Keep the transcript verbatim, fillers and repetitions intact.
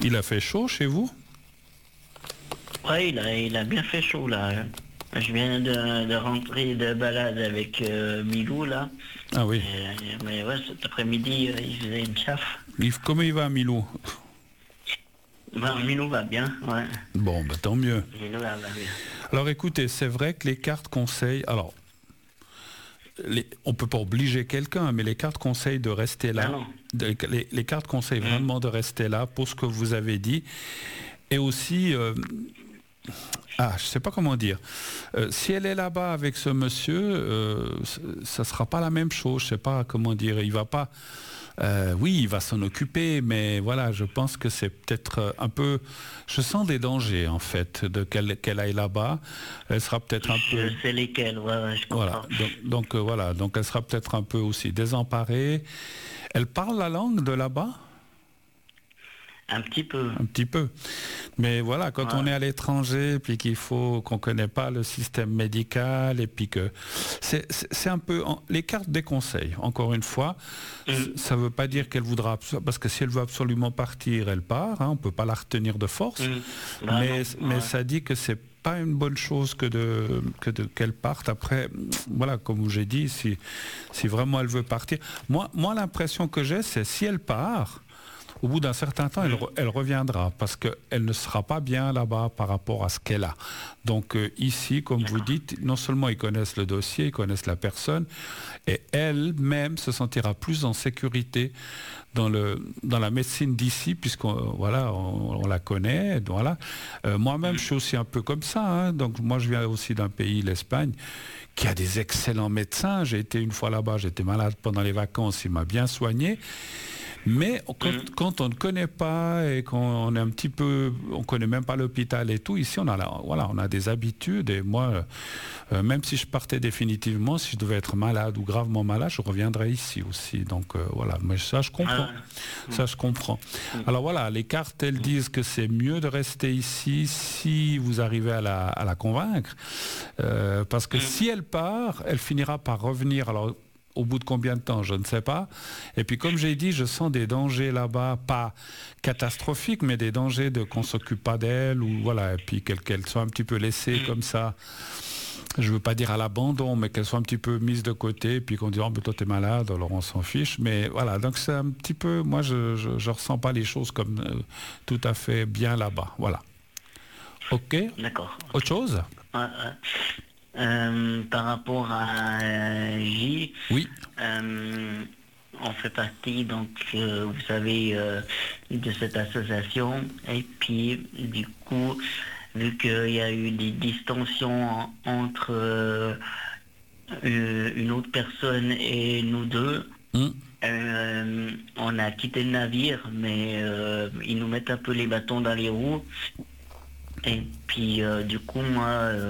Il a fait chaud chez vous? Ouais, il a, il a bien fait chaud là. Je viens de, de rentrer de balade avec euh, Milou là. Ah oui. Et, mais ouais, cet après-midi, euh, il faisait une chauffe. Yves, comment il va, Milou? Ben, Milou va bien, ouais. Bon, bah, tant mieux. Milou va, va bien. Alors écoutez, c'est vrai que les cartes conseillent... Alors, les, on ne peut pas obliger quelqu'un, mais les cartes conseillent de rester là. Ah non. De- les, les cartes conseillent Mmh. vraiment de rester là pour ce que vous avez dit. Et aussi... euh, Ah, je sais pas comment dire. Euh, si elle est là-bas avec ce monsieur, euh, ça sera pas la même chose. Je sais pas comment dire. Il va pas. Euh, oui, il va s'en occuper, mais voilà, je pense que c'est peut-être un peu. Je sens des dangers en fait de qu'elle qu'elle aille là-bas. Elle sera peut-être un peu. Je sais lesquels, ouais, ouais, je comprends. Voilà. Donc, donc euh, voilà. Donc elle sera peut-être un peu aussi désemparée. Elle parle la langue de là-bas? Un petit peu. Un petit peu. Mais voilà, quand Ouais. on est à l'étranger, puis qu'il faut qu'on ne connaît pas le système médical, et puis que... C'est, c'est, c'est un peu... en- les cartes déconseillent, encore une fois. Mm. Ça ne veut pas dire qu'elle voudra... abso- Parce que si elle veut absolument partir, elle part. Hein, on ne peut pas la retenir de force. Mm. Bah mais non, mais ouais. ça dit que c'est pas une bonne chose que de que de qu'elle parte. Après, voilà, comme j'ai dit, si si vraiment elle veut partir, moi moi l'impression que j'ai, c'est si elle part, au bout d'un certain temps, elle, re- elle reviendra parce qu'elle ne sera pas bien là-bas par rapport à ce qu'elle a. Donc euh, ici, comme vous dites, non seulement ils connaissent le dossier, ils connaissent la personne, et elle-même se sentira plus en sécurité dans, le, dans la médecine d'ici, puisqu'on voilà, on, on la connaît. Voilà. Euh, moi-même, je suis aussi un peu comme ça. Hein. Donc moi, je viens aussi d'un pays, l'Espagne, qui a des excellents médecins. J'ai été une fois là-bas, j'étais malade pendant les vacances, il m'a bien soigné. Mais quand, Mhm. quand on ne connaît pas et qu'on est un petit peu, on connaît même pas l'hôpital et tout, ici on a, la- voilà, on a des habitudes. Et moi, euh, même si je partais définitivement, si je devais être malade ou gravement malade, je reviendrais ici aussi. Donc euh, voilà, mais ça je comprends. Ah. Ça je comprends. Alors voilà, les cartes elles disent que c'est mieux de rester ici si vous arrivez à la, à la convaincre, Euh, parce que si elle part, elle finira par revenir. Alors au bout de combien de temps, je ne sais pas. Et puis comme j'ai dit, je sens des dangers là-bas, pas catastrophiques, mais des dangers de qu'on s'occupe pas d'elle, ou voilà, et puis qu'elle qu'elle soit un petit peu laissée comme ça. Je veux pas dire à l'abandon, mais qu'elle soit un petit peu mise de côté, puis qu'on dise oh mais toi t'es malade, alors on s'en fiche. Mais voilà, donc c'est un petit peu, moi je je, je ressens pas les choses comme euh, tout à fait bien là-bas. Voilà. Ok. D'accord. Autre chose? Ouais, ouais. Euh, par rapport à euh, J, Oui. euh, on fait partie, donc, euh, vous savez, euh, de cette association. Et puis, du coup, vu qu'il y a eu des distensions en- entre euh, euh, une autre personne et nous deux, Hmm. euh, on a quitté le navire, mais euh, ils nous mettent un peu les bâtons dans les roues. Et puis, euh, du coup, moi... euh,